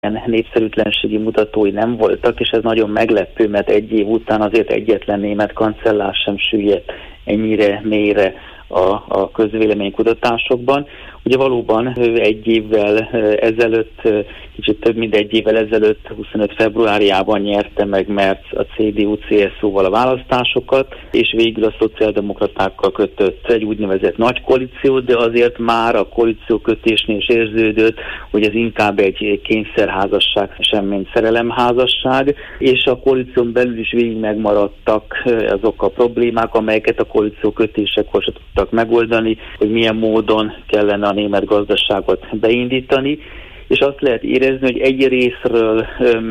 népszerűtlenségi mutatói nem voltak, és ez nagyon meglepő, mert egy év után azért egyetlen német kancellár sem süllyedt ennyire mélyre a közvéleménykutatásokban. Ugye valóban egy évvel ezelőtt, kicsit több mint egy évvel ezelőtt, 25 februárjában nyerte meg Merz a CDU-CSU-val a választásokat, és végül a szociáldemokratákkal kötött egy úgynevezett nagy koalíciót, de azért már a koalíciókötésnél is érződött, hogy ez inkább egy kényszerházasság, semmint szerelemházasság, és a koalíción belül is végig megmaradtak azok a problémák, amelyeket a koalíciókötésekor se tudtak megoldani, hogy milyen módon kellene a német gazdaságot beindítani, és azt lehet érezni, hogy egy részről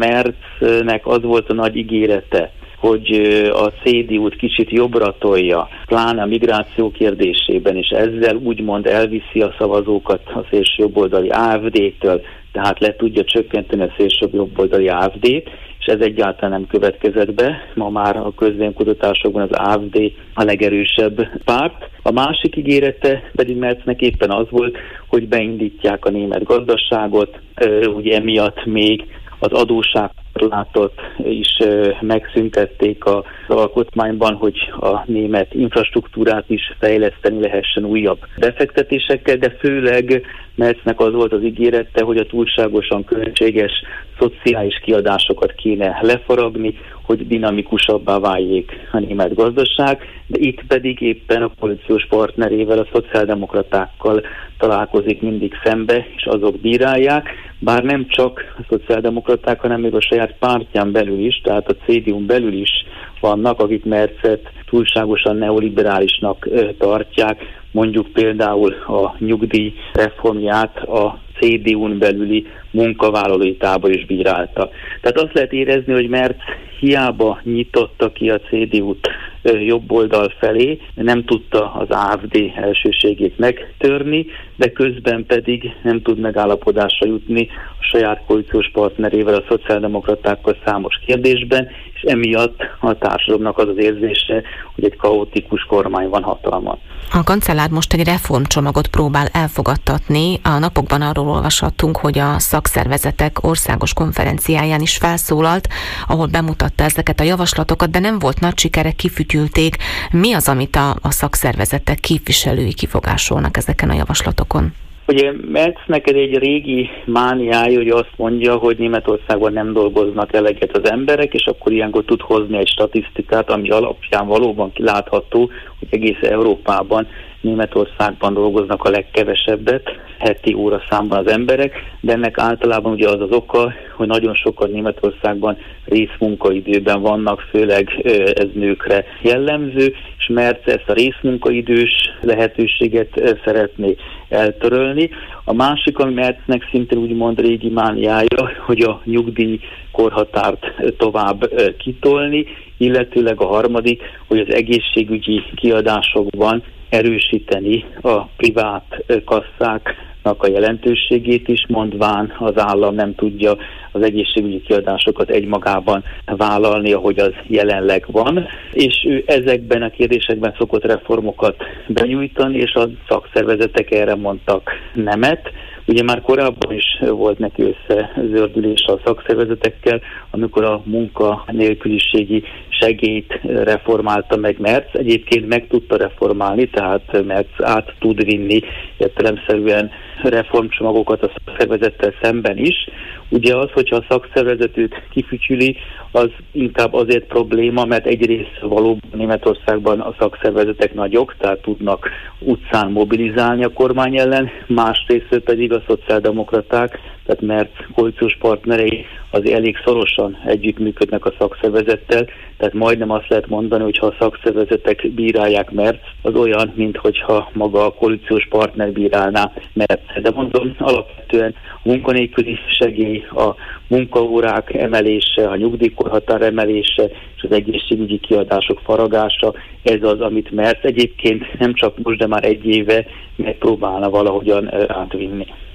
Merznek az volt a nagy ígérete, hogy a CDU-t kicsit jobbra tolja, pláne a migráció kérdésében, és ezzel úgymond elviszi a szavazókat a szélső jobboldali AfD-től, tehát le tudja csökkenteni a szélső jobboldali AfD-t, és ez egyáltalán nem következett be. Ma már a közvéleménykutatásokban az AfD a legerősebb párt. A másik ígérete pedig Merznek éppen az volt, hogy beindítják a német gazdaságot, ugye emiatt még az adósságkorlátot is megszüntették az alkotmányban, hogy a német infrastruktúrát is fejleszteni lehessen újabb befektetésekkel, de főleg Merznek az volt az ígérete, hogy a túlságosan költséges szociális kiadásokat kéne lefaragni, hogy dinamikusabbá váljék a német gazdaság, de itt pedig éppen a koalíciós partnerével, a szociáldemokratákkal találkozik mindig szembe, és azok bírálják, bár nem csak a szociáldemokraták, hanem még a saját pártján belül is, tehát a CDU-n belül is vannak, akik Merzet túlságosan neoliberálisnak tartják, mondjuk például a nyugdíj reformját a CDU-n belüli munkavállalói tábor is bírálta. Tehát azt lehet érezni, hogy Merz hiába nyitotta ki a CDU-t jobb oldal felé, nem tudta az AfD elsőségét megtörni, de közben pedig nem tud megállapodásra jutni a saját koalíciós partnerével, a szociáldemokratákkal számos kérdésben, és emiatt a társadalomnak az az érzése, hogy egy kaotikus kormány van hatalmon. A kancellár most egy reformcsomagot próbál elfogadtatni. A napokban arról olvashattunk, hogy a szakszervezetek országos konferenciáján is felszólalt, ahol bemutatta ezeket a javaslatokat, de nem volt nagy sikere, kifütyülték. Mi az, amit a szakszervezetek képviselői kifogásolnak ezeken a javaslatokon? Ugye Merznek egy régi mániája, hogy azt mondja, hogy Németországban nem dolgoznak eleget az emberek, és akkor ilyenkor tud hozni egy statisztikát, ami alapján valóban kilátható, hogy egész Európában, Németországban dolgoznak a legkevesebbet, heti óraszámban az emberek, de ennek általában ugye az az oka, hogy nagyon sokan Németországban részmunkaidőben vannak, főleg ez nőkre jellemző, és Merz ezt a részmunkaidős lehetőséget szeretné eltörölni. A másik, ami Merznek szintén úgymond régi mániája, hogy a nyugdíjkorhatárt tovább kitolni, illetőleg a harmadik, hogy az egészségügyi kiadásokban erősíteni a privát kasszáknak a jelentőségét is, mondván az állam nem tudja az egészségügyi kiadásokat egymagában vállalni, ahogy az jelenleg van, és ő ezekben a kérdésekben szokott reformokat benyújtani, és a szakszervezetek erre mondtak nemet. Ugye már korábban is volt neki összezördülés a szakszervezetekkel, amikor a munkanélküliségi segélyt reformálta meg Merz. Egyébként meg tudta reformálni, tehát Merz át tud vinni értelemszerűen reformcsomagokat a szakszervezettel szemben is. Ugye az, hogyha a szakszervezet őt kifütyüli, az inkább azért probléma, mert egyrészt valóban Németországban a szakszervezetek nagyok, tehát tudnak utcán mobilizálni a kormány ellen, másrészt pedig a szociáldemokraták, tehát Merz koalíciós partnerei azért elég szorosan együttműködnek a szakszervezettel, tehát majdnem azt lehet mondani, hogy ha a szakszervezetek bírálják Merz, az olyan, minthogyha maga a koalíciós partner bírálná Merz. De mondom, alapvetően a munkanélküli segély, a munkaórák emelése, a nyugdíjkorhatár emelése és az egészségügyi kiadások faragása, ez az, amit Merz egyébként nem csak most, de már egy éve megpróbálna valahogyan átvinni.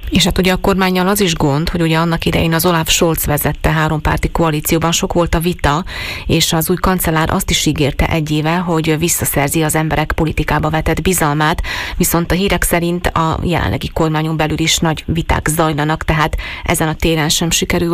És hát ugye a kormánnyal az is gond, hogy ugye annak idején az Olaf Scholz vezette hárompárti koalícióban sok volt a vita, és az új kancellár azt is ígérte egy éve, hogy visszaszerzi az emberek politikába vetett bizalmát, viszont a hírek szerint a jelenlegi kormányon belül is nagy viták zajlanak, tehát ezen a téren sem sikerül